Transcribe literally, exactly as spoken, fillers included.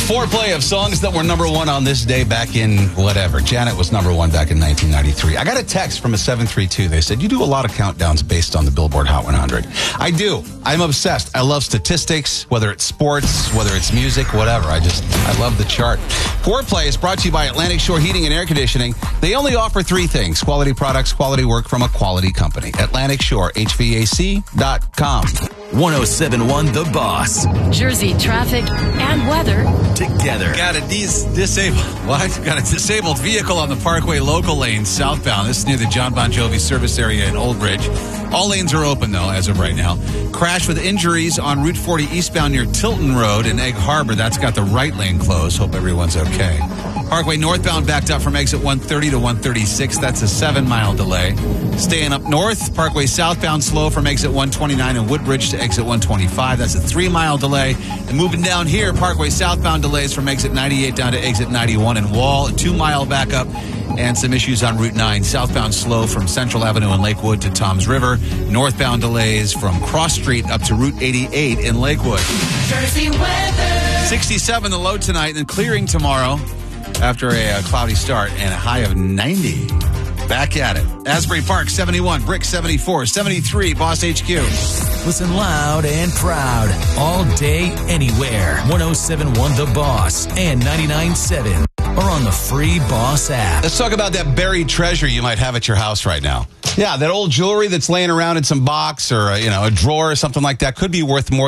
foreplay of songs that were number one on this day back in whatever. Janet was number one back in nineteen ninety-three. I got a text from a seven three two. They said, you do a lot of countdowns based on the Billboard Hot one hundred. I do. I'm obsessed. I love statistics, whether it's sports, whether it's music, whatever. I just, I love the chart. Foreplay is brought to you by Atlantic Shore Heating and Air Conditioning. They only offer three things: quality products, quality work from a quality company. Atlantic Shore H V A C dot com. one oh seven point one The Boss. Jersey traffic and weather Together. Got a dis- disabled what? Got a disabled vehicle on the Parkway local lane southbound. This is near the John Bon Jovi service area in Old Bridge. All lanes are open though as of right now. Crash with injuries on Route forty eastbound near Tilton Road in Egg Harbor. That's got the right lane closed. Hope everyone's okay. Parkway northbound backed up from exit one thirty to one thirty-six. That's a seven mile delay. Staying up north, Parkway southbound slow from exit one twenty-nine in Woodbridge to exit one twenty-five. That's a three mile delay. And moving down here, Parkway southbound delays from exit ninety-eight down to exit ninety-one in Wall. A two mile backup. And some issues on Route nine. Southbound slow from Central Avenue in Lakewood to Toms River. Northbound delays from Cross Street up to Route eighty-eight in Lakewood. Jersey weather. sixty-seven the low tonight and clearing tomorrow after a, uh cloudy start and a high of ninety. Back at it. Asbury Park, seventy-one. Brick, seventy-four. seventy-three, Boss H Q. Listen loud and proud. All day, anywhere. one oh seven point one The Boss and ninety-nine point seven are on the free Boss app. Let's talk about that buried treasure you might have at your house right now. Yeah, that old jewelry that's laying around in some box or, uh, you know, a drawer or something like that could be worth more